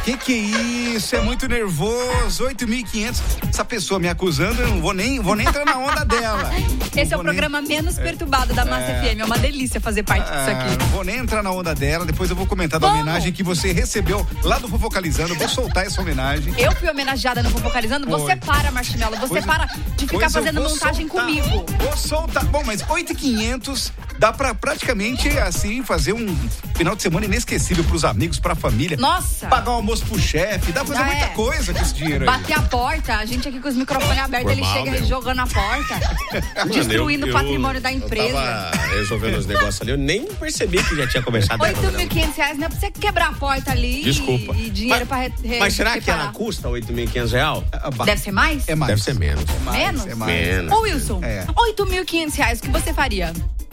Que é isso? É muito nervoso. 8.500. Essa pessoa me acusando, eu não vou nem entrar na onda dela. Esse é o programa menos perturbado da Massa FM. É uma delícia fazer parte disso aqui. Não vou nem entrar na onda dela. Depois eu vou comentar da homenagem que você recebeu lá do Fofocalizando. Eu vou soltar essa homenagem. Eu fui homenageada no Fofocalizando. Você para, Marshmello. Você para de ficar fazendo montagem comigo. Vou soltar. Bom, mas 8.500 dá pra praticamente, assim, fazer um final de semana inesquecível pros amigos, pra família. Nossa! Pagar um almoço pro chefe. Dá pra fazer muita coisa com esse dinheiro aí. Bater a porta. A gente aqui com os microfones abertos, ele chega jogando a porta. Destruindo o patrimônio da empresa. Eu tava resolvendo os negócios ali. Eu nem percebi que já tinha começado. R$8.500 não é pra você quebrar a porta ali. Desculpa. E dinheiro mas será que ela custa R$8.500? Deve ser mais? É mais. Deve ser menos. Menos? É mais. Ô, Wilson, R$8.500, o que você faria?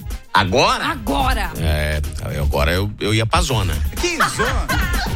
Agora? Agora Agora eu ia pra zona. Que zona?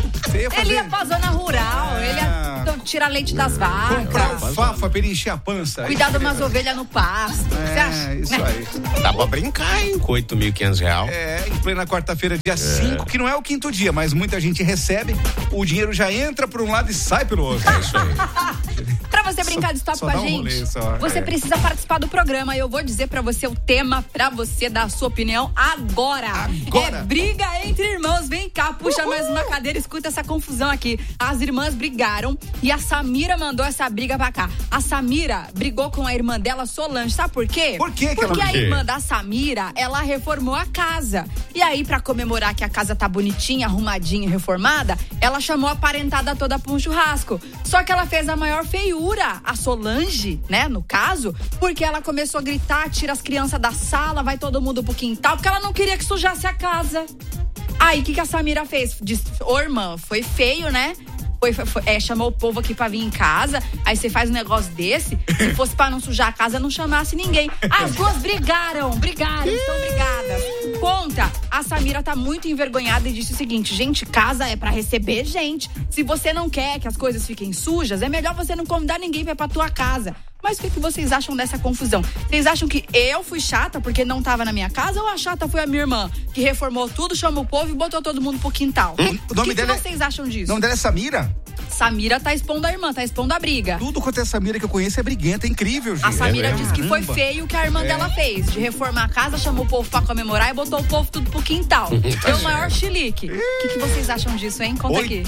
Ele ia pra zona rural, ele ia tirar leite das vacas. Comprar alfafa pra ele encher a pança. Cuidar de umas ovelhas no pasto. Você acha? Isso aí. Dá pra brincar, hein? Com R$8.500. Em plena quarta-feira, dia 5, que não é o quinto dia, mas muita gente recebe. O dinheiro já entra por um lado e sai pelo outro. É isso aí. Pra você brincar de stop com a gente, você precisa participar do programa. E eu vou dizer pra você o tema pra você dar a sua opinião agora. É briga entre irmãos. Vem cá, puxa mais uma cadeira, escuta essa confusão aqui. As irmãs brigaram e a Samira mandou essa briga pra cá. A Samira brigou com a irmã dela, Solange. Sabe por quê? Por quê? Porque a irmã da Samira, ela reformou a casa. E aí, pra comemorar que a casa tá bonitinha, arrumadinha e reformada, ela chamou a parentada toda pra um churrasco. Só que ela fez a maior feiura, a Solange, né, no caso, porque ela começou a gritar, tira as crianças da sala, vai todo mundo pro quintal, porque ela não queria que sujasse a casa. Aí, o que a Samira fez? Disse, irmã, foi feio, né? Chamou o povo aqui pra vir em casa. Aí você faz um negócio desse. Se fosse pra não sujar a casa, não chamasse ninguém. As duas brigaram, estão brigadas. Conta, a Samira tá muito envergonhada e disse o seguinte: gente, casa é pra receber gente. Se você não quer que as coisas fiquem sujas, é melhor você não convidar ninguém pra tua casa. Mas o que vocês acham dessa confusão? Vocês acham que eu fui chata porque não tava na minha casa, ou a chata foi a minha irmã, que reformou tudo, chamou o povo e botou todo mundo pro quintal? O que vocês acham disso? O nome dela é Samira? Samira tá expondo a irmã, tá expondo a briga. Tudo quanto é Samira que eu conheço é briguenta, é incrível, gente. A Samira disse que foi feio o que a irmã dela fez, de reformar a casa, chamou o povo pra comemorar e botou o povo tudo pro quintal. Foi o maior chilique. O que vocês acham disso, hein? Conta aqui.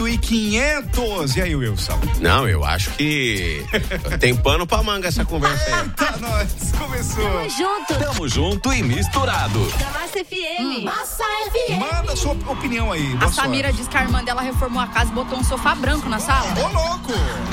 8.500. E aí, Wilson? Não, eu acho que tem pano pra manga essa conversa aí. Tá, nós. Começou. Tamo junto e misturado. Da Massa FM. Massa FM. Manda sua opinião aí. A Samira disse que a irmã dela reformou a casa e botou um sofá branco na sala. Ô, louco!